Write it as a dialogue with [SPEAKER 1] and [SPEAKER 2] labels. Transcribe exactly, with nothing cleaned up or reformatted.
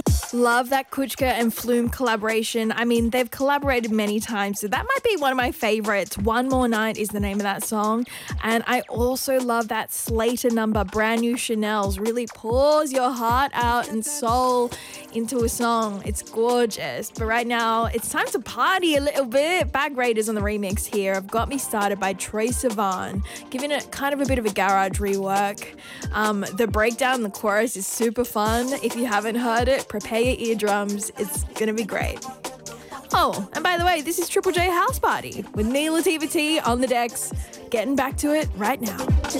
[SPEAKER 1] Love that Kuchka and Flume collaboration. I mean, they've collaborated many times, so that might be one of my favorites. One More Night is the name of that song. And I also love that Slater number, Brand New Chanel's. Really pours your heart out and soul into a song. It's gorgeous. But right now, it's time to party a little bit. Bag Raiders on the remix here. I've Got Me Started by Troye Sivan, giving it kind of a bit of a garage rework. Um, the breakdown, the chorus is super fun. If you haven't heard it, prepare your eardrums. It's gonna be great. Oh, and by the way, this is Triple J House Party with me, Latifah T, on the decks, getting back to it right now.
[SPEAKER 2] Just